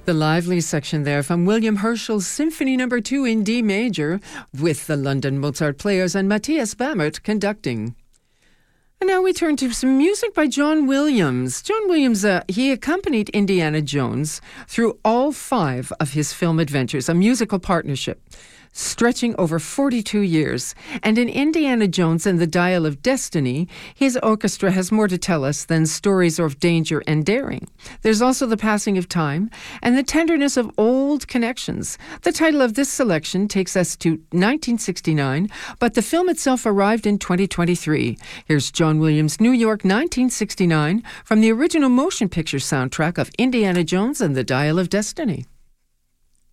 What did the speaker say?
The lively section there from William Herschel's Symphony No. 2 in D major, with the London Mozart Players and Matthias Bammert conducting. And now we turn to some music by John Williams. John Williams, he accompanied Indiana Jones through all 5 of his film adventures, a musical partnership stretching over 42 years. And in Indiana Jones and the Dial of Destiny, his orchestra has more to tell us than stories of danger and daring. There's also the passing of time and the tenderness of old connections. The title of this selection takes us to 1969, but the film itself arrived in 2023. Here's John Williams' New York 1969 from the original motion picture soundtrack of Indiana Jones and the Dial of Destiny.